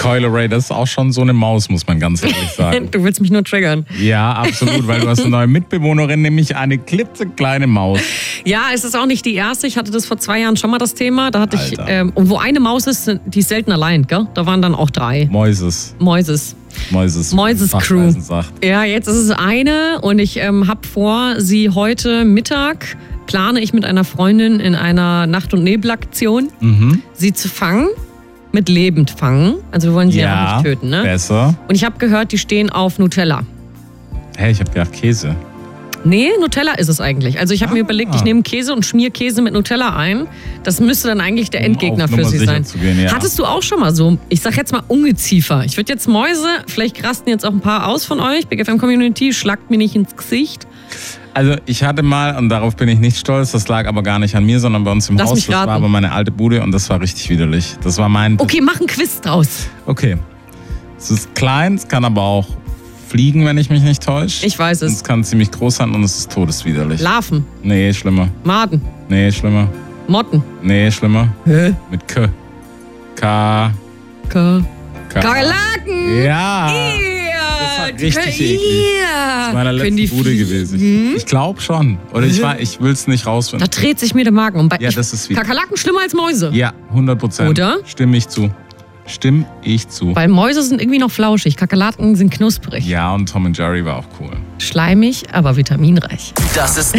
Kylo Ray, das ist auch schon so eine Maus, muss man ganz ehrlich sagen. Du willst mich nur triggern. Ja, absolut, weil du hast eine neue Mitbewohnerin, nämlich eine klitzekleine Maus. Ja, es ist auch nicht die erste. Ich hatte das vor 2 Jahren schon mal das Thema. Da hatte ich, Alter. und wo eine Maus ist, die ist selten allein, gell? Da waren dann auch 3. Mäuses Crew. Sagt. Ja, jetzt ist es eine und ich habe vor, sie heute Mittag plane ich mit einer Freundin in einer Nacht- und Nebelaktion, sie zu fangen. Mit lebend fangen. Also wir wollen sie ja auch nicht töten, ne? Besser. Und ich habe gehört, die stehen auf Nutella. Hey, ich habe gedacht Käse. Nee, Nutella ist es eigentlich. Also ich habe mir überlegt, ich nehme Käse und schmier Käse mit Nutella ein. Das müsste dann eigentlich der Endgegner für sie sein. Ja. Hattest du auch schon mal so, ich sag jetzt mal Ungeziefer. Ich würde jetzt Mäuse, vielleicht rasten jetzt auch ein paar aus von euch. Big FM Community, schlagt mir nicht ins Gesicht. Also ich hatte mal, und darauf bin ich nicht stolz, das lag aber gar nicht an mir, sondern bei uns im Haus. Das war aber meine alte Bude und das war richtig widerlich. Das war mein... Okay, mach einen Quiz draus. Okay. Es ist klein, es kann aber auch fliegen, wenn ich mich nicht täusche. Ich weiß es. Es kann ziemlich groß sein und es ist todeswiderlich. Larven. Nee, schlimmer. Maden. Nee, schlimmer. Motten. Nee, schlimmer. Hä? Mit K. Kakerlaken. Ja. Das war richtig eklig. Das war meine letzte Bude gewesen. Ich glaube schon. Oder ich will es nicht rausfinden. Da dreht sich mir der Magen um. Ja, das ist wie. Kakerlaken schlimmer als Mäuse. Ja, 100%. Oder? Stimme ich zu. Weil Mäuse sind irgendwie noch flauschig. Kakerlaken sind knusprig. Ja, und Tom and Jerry war auch cool. Schleimig, aber vitaminreich. Das ist